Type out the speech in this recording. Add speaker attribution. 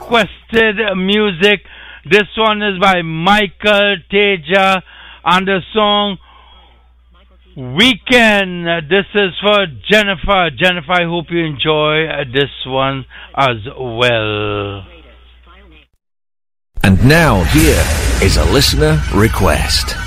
Speaker 1: requested music. This one is by Michael Teja and the song Weekend. This is for Jennifer. Jennifer, I hope you enjoy this one as well.
Speaker 2: And now here is a listener request.